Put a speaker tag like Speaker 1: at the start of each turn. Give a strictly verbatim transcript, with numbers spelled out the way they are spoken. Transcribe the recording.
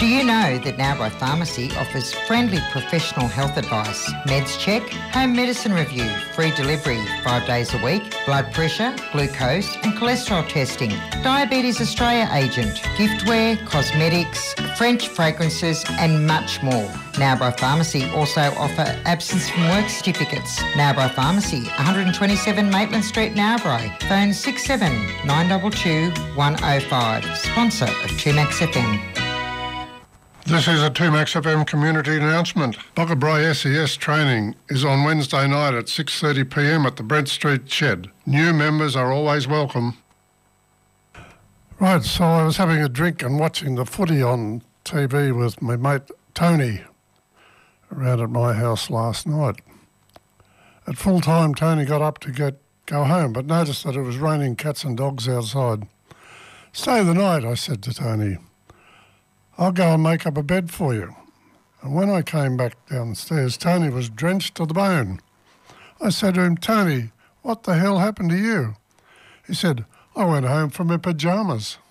Speaker 1: Do you know that Narrabri Pharmacy offers friendly professional health advice, meds check, home medicine review, free delivery five days a week, blood pressure, glucose and cholesterol testing, Diabetes Australia agent, giftware, cosmetics, French fragrances and much more. Narrabri Pharmacy also offer absence from work certificates. Narrabri Pharmacy, one twenty-seven Maitland Street, Narrabri. Phone six seven nine two two, one oh five. Sponsor of two Max F M.
Speaker 2: This is a two Max F M community announcement. Boggabri S E S training is on Wednesday night at six thirty p m at the Brent Street Shed. New members are always welcome. Right, so I was having a drink and watching the footy on T V with my mate Tony around at my house last night. At full time, Tony got up to get go home, but noticed that it was raining cats and dogs outside. Stay the night, I said to Tony. I'll go and make up a bed for you. And when I came back downstairs, Tony was drenched to the bone. I said to him, Tony, what the hell happened to you? He said, I went home for my pyjamas.